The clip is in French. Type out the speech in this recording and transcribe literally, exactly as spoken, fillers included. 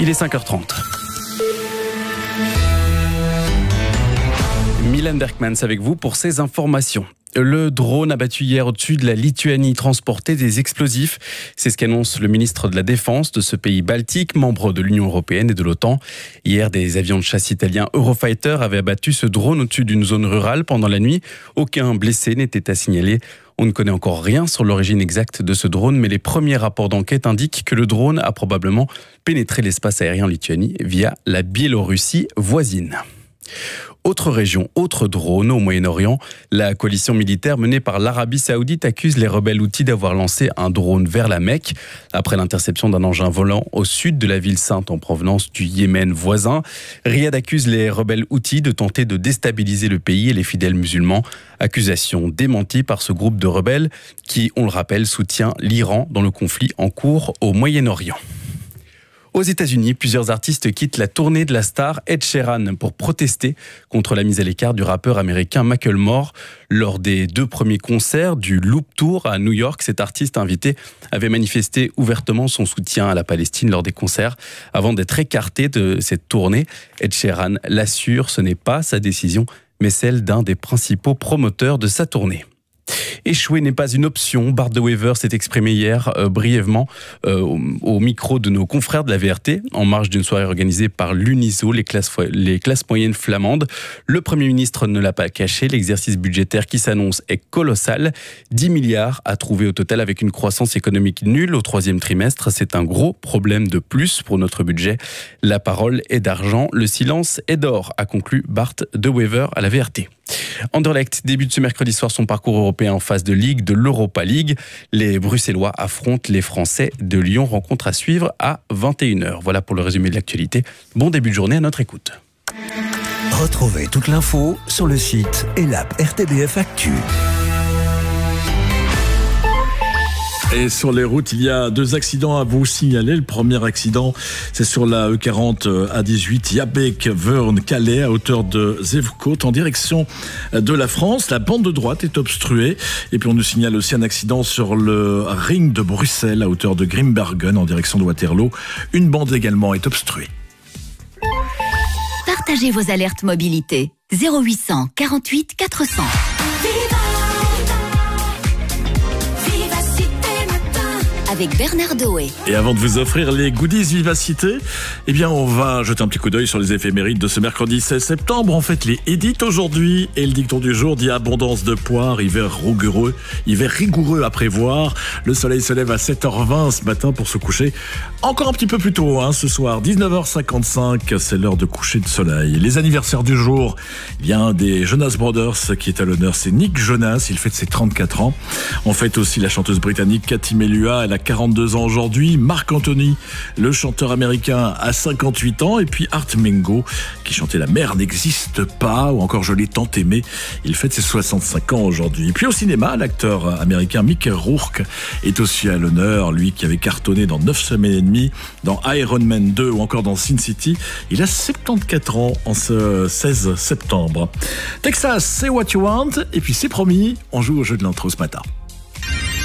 Il est cinq heures trente. Milan Berkmans avec vous pour ces informations. Le drone abattu hier au-dessus de la Lituanie transportait des explosifs. C'est ce qu'annonce le ministre de la Défense de ce pays baltique, membre de l'Union européenne et de l'OTAN. Hier, des avions de chasse italiens Eurofighter avaient abattu ce drone au-dessus d'une zone rurale pendant la nuit. Aucun blessé n'était à signaler. On ne connaît encore rien sur l'origine exacte de ce drone, mais les premiers rapports d'enquête indiquent que le drone a probablement pénétré l'espace aérien en Lituanie via la Biélorussie voisine. Autre région, autre drone au Moyen-Orient, la coalition militaire menée par l'Arabie Saoudite accuse les rebelles Houthis d'avoir lancé un drone vers la Mecque après l'interception d'un engin volant au sud de la ville sainte en provenance du Yémen voisin. Riyad accuse les rebelles Houthis de tenter de déstabiliser le pays et les fidèles musulmans. Accusation démentie par ce groupe de rebelles qui, on le rappelle, soutient l'Iran dans le conflit en cours au Moyen-Orient. Aux États-Unis, plusieurs artistes quittent la tournée de la star Ed Sheeran pour protester contre la mise à l'écart du rappeur américain Macklemore. Lors des deux premiers concerts du Loop Tour à New York, cet artiste invité avait manifesté ouvertement son soutien à la Palestine lors des concerts. Avant d'être écarté de cette tournée, Ed Sheeran l'assure, ce n'est pas sa décision, mais celle d'un des principaux promoteurs de sa tournée. Échouer n'est pas une option. Bart de Wever s'est exprimé hier euh, brièvement euh, au, au micro de nos confrères de la V R T en marge d'une soirée organisée par l'UNISO, les classes, les classes moyennes flamandes. Le Premier ministre ne l'a pas caché. L'exercice budgétaire qui s'annonce est colossal. dix milliards à trouver au total avec une croissance économique nulle au troisième trimestre. C'est un gros problème de plus pour notre budget. La parole est d'argent, le silence est d'or, a conclu Bart de Wever à la V R T. Anderlecht débute ce mercredi soir son parcours européen en phase de Ligue de l'Europa League. Les Bruxellois affrontent les Français de Lyon. Rencontre à suivre à vingt et une heures. Voilà pour le résumé de l'actualité. Bon début de journée à notre écoute. Retrouvez toute l'info sur le site et l'app R T B F Actu. Et sur les routes, il y a deux accidents à vous signaler. Le premier accident, c'est sur la E quarante A dix-huit, Yabek-Veurne-Calais, à hauteur de Zevecote, en direction de la France. La bande de droite est obstruée. Et puis on nous signale aussi un accident sur le ring de Bruxelles, à hauteur de Grimbergen, en direction de Waterloo. Une bande également est obstruée. Partagez vos alertes mobilité. zéro huit cent quarante-huit quatre cents. Avec Bernard Doé. Et avant de vous offrir les goodies Vivacité, eh bien on va jeter un petit coup d'œil sur les éphémérides de ce mercredi seize septembre. En fait, les édits aujourd'hui et le dicton du jour dit abondance de poires, hiver rigoureux, hiver rigoureux à prévoir. Le soleil se lève à sept heures vingt ce matin pour se coucher encore un petit peu plus tôt, hein, ce soir. dix-neuf heures cinquante-cinq, c'est l'heure de coucher de soleil. Les anniversaires du jour, il y a un des Jonas Brothers qui est à l'honneur, c'est Nick Jonas, il fête ses trente-quatre ans. On fête aussi la chanteuse britannique Cathy Melua, elle a quarante-deux ans aujourd'hui. Marc Anthony, le chanteur américain, a cinquante-huit ans. Et puis Art Mengo, qui chantait La mer n'existe pas, ou encore Je l'ai tant aimé. Il fête ses soixante-cinq ans aujourd'hui. Et puis au cinéma, l'acteur américain Mickey Rourke est aussi à l'honneur. Lui qui avait cartonné dans neuf semaines et demie, dans Iron Man deux ou encore dans Sin City. Il a soixante-quatorze ans en ce seize septembre. Texas, c'est what you want. Et puis c'est promis, on joue au jeu de l'intro ce matin.